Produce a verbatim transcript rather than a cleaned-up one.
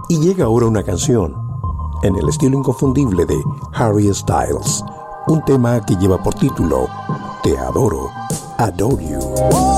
Y llega ahora una canción, en el estilo inconfundible de Harry Styles, un tema que lleva por título Te adoro, Adore You.